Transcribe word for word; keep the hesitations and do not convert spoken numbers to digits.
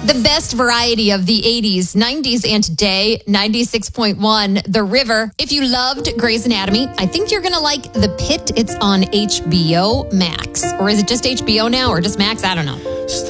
The best variety of the eighties, nineties, and today, ninety-six point one, The River. If you loved Grey's Anatomy, I think you're going to like The Pit. It's on H B O Max. Or is it just H B O now or just Max? I don't know.